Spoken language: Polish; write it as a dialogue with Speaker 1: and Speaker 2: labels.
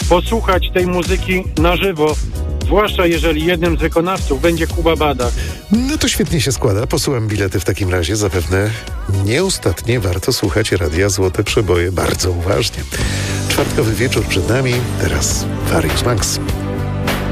Speaker 1: posłuchać tej muzyki na żywo, zwłaszcza jeżeli jednym z wykonawców będzie Kuba Badak.
Speaker 2: No to świetnie się składa. Posyłam bilety w takim razie. Zapewne nieustatnie warto słuchać Radia Złote Przeboje bardzo uważnie. Czwartkowy wieczór przed nami. Teraz Farius Max.